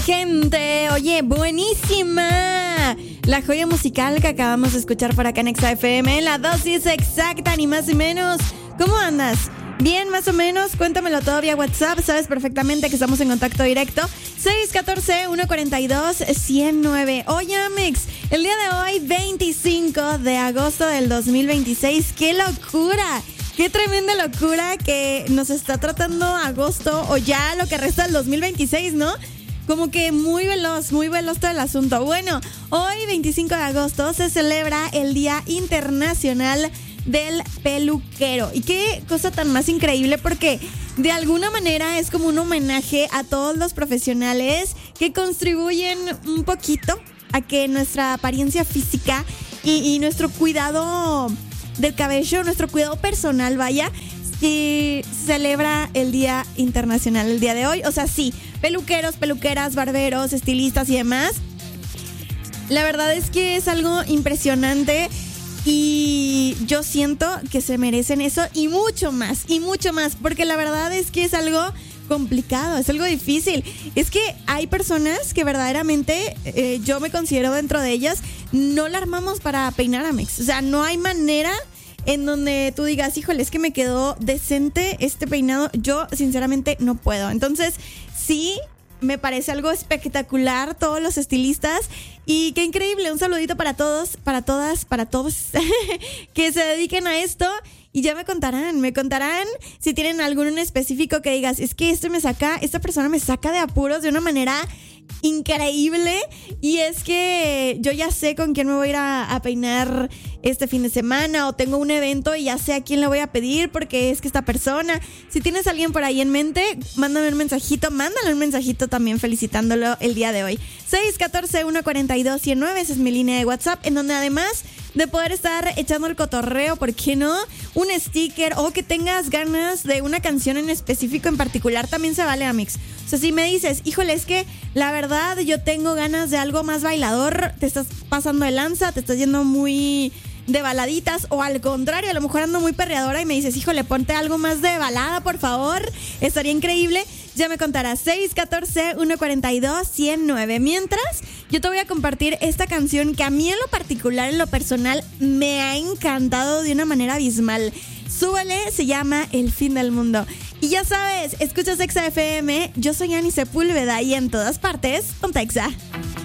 Gente, oye, buenísima la joya musical que acabamos de escuchar por acá en Exa FM, en la dosis exacta, ni más ni menos. ¿Cómo andas? Bien, más o menos, cuéntamelo todo vía WhatsApp. Sabes perfectamente que estamos en contacto directo. 614-142-109. Oye, Amex, el día de hoy, 25 de agosto del 2026. ¡Qué locura! ¡Qué tremenda locura que nos está tratando agosto o ya lo que resta del 2026, ¿no? Como que muy veloz todo el asunto. Bueno, hoy 25 de agosto se celebra el Día Internacional del Peluquero. Y qué cosa tan más increíble, porque de alguna manera es como un homenaje a todos los profesionales que contribuyen un poquito a que nuestra apariencia física y nuestro cuidado del cabello, nuestro cuidado personal, vaya, y celebra el Día Internacional el día de hoy. O sea, sí, peluqueros, peluqueras, barberos, estilistas y demás. La verdad es que es algo impresionante y yo siento que se merecen eso y mucho más, porque la verdad es que es algo complicado, es algo difícil. Es que hay personas que verdaderamente, yo me considero dentro de ellas, no la armamos para peinar, Amex. O sea, no hay manera en donde tú digas, híjole, es que me quedó decente este peinado. Yo sinceramente no puedo. Entonces, sí, me parece algo espectacular todos los estilistas y qué increíble. Un saludito para todos, para todas, para todos que se dediquen a esto. Y ya me contarán si tienen alguno en específico que digas, es que esta persona me saca de apuros de una manera increíble. Y es que yo ya sé con quién me voy a ir a peinar este fin de semana, o tengo un evento y ya sé a quién le voy a pedir, porque es que esta persona, si tienes a alguien por ahí en mente, mándale un mensajito también felicitándolo el día de hoy. 614-142-109, esa es mi línea de WhatsApp, en donde además de poder estar echando el cotorreo, ¿por qué no? Un sticker, o que tengas ganas de una canción en específico, en particular, también se vale, Amix. O sea, si me dices, híjole, es que la verdad yo tengo ganas de algo más bailador, te estás pasando de lanza, te estás yendo muy de baladitas, o al contrario, a lo mejor ando muy perreadora y me dices, híjole, ponte algo más de balada, por favor, estaría increíble. Ya me contarás. 614-142-109. Mientras, yo te voy a compartir esta canción que a mí en lo particular, en lo personal, me ha encantado de una manera abismal. Súbele, se llama El Fin del Mundo. Y ya sabes, escuchas Exa FM, yo soy Ani Sepúlveda y en todas partes, ponte Exa.